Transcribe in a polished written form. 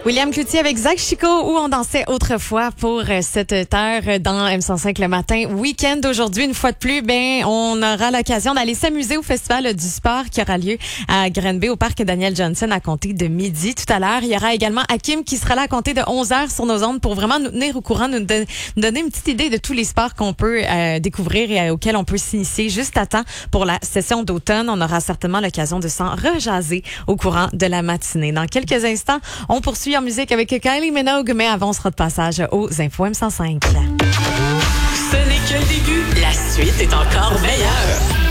William Cloutier avec Zach Chico, où on dansait autrefois pour cette heure dans M105 le matin. Week-end aujourd'hui, une fois de plus, on aura l'occasion d'aller s'amuser au Festival du sport qui aura lieu à Granby, au parc Daniel Johnson, à compter de midi tout à l'heure. Il y aura également Hakim qui sera là à compter de 11h sur nos ondes pour vraiment nous tenir au courant, nous donner une petite idée de tous les sports qu'on peut découvrir et auxquels on peut s'initier juste à temps pour la session d'automne. On aura certainement l'occasion de s'en rejaser au courant de la matinée. Dans quelques instants, on poursuit en musique avec Kylie Minogue, mais avant, on sera de passage aux Infos M105. Ce n'est que le début. La suite est encore meilleure.